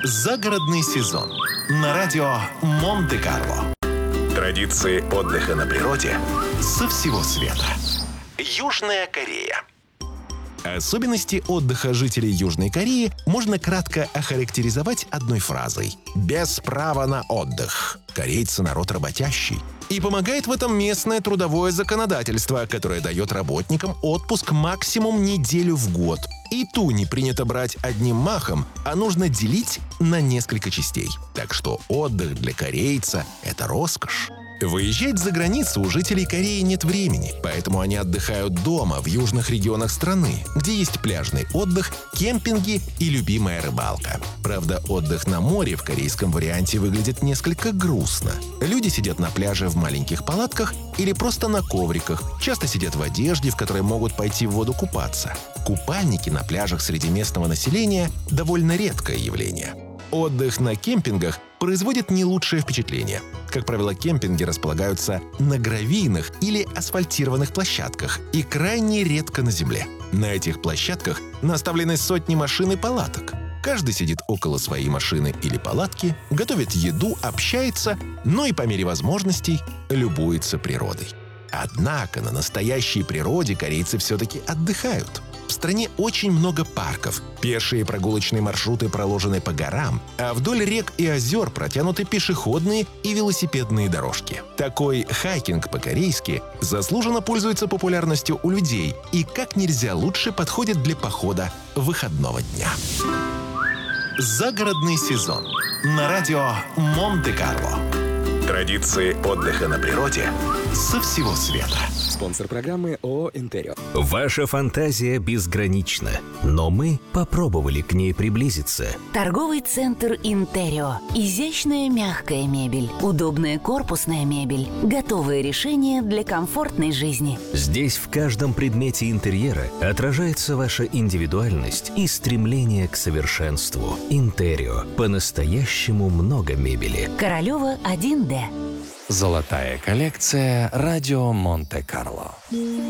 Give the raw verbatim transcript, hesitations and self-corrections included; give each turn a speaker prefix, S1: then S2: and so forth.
S1: Загородный сезон на радио Монте-Карло. Традиции отдыха на природе со всего света. Южная Корея. Особенности отдыха жителей Южной Кореи можно кратко охарактеризовать одной фразой: «Без права на отдых». Корейцы — народ работящий. И помогает в этом местное трудовое законодательство, которое дает работникам отпуск максимум неделю в год. И ту не принято брать одним махом, а нужно делить на несколько частей. Так что отдых для корейца — это роскошь. Выезжать за границу у жителей Кореи нет времени, поэтому они отдыхают дома, в южных регионах страны, где есть пляжный отдых, кемпинги и любимая рыбалка. Правда, отдых на море в корейском варианте выглядит несколько грустно. Люди сидят на пляже в маленьких палатках или просто на ковриках, часто сидят в одежде, в которой могут пойти в воду купаться. Купальники на пляжах среди местного населения – довольно редкое явление. Отдых на кемпингах производит не лучшее впечатление. Как правило, кемпинги располагаются на гравийных или асфальтированных площадках и крайне редко на земле. На этих площадках наставлены сотни машин и палаток. Каждый сидит около своей машины или палатки, готовит еду, общается, но и по мере возможностей любуется природой. Однако на настоящей природе корейцы все-таки отдыхают. В стране очень много парков, пешие прогулочные маршруты проложены по горам, а вдоль рек и озер протянуты пешеходные и велосипедные дорожки. Такой хайкинг по-корейски заслуженно пользуется популярностью у людей и как нельзя лучше подходит для похода выходного дня. Загородный сезон на радио Монте-Карло. Традиции отдыха на природе со всего света.
S2: Спонсор программы ООО «Интерио».
S3: Ваша фантазия безгранична, но мы попробовали к ней приблизиться.
S4: Торговый центр «Интерио». Изящная мягкая мебель, удобная корпусная мебель, готовые решения для комфортной жизни.
S3: Здесь в каждом предмете интерьера отражается ваша индивидуальность и стремление к совершенству. «Интерио». По-настоящему много мебели.
S4: Королева один Д.
S2: Золотая коллекция «Радио Монте-Карло».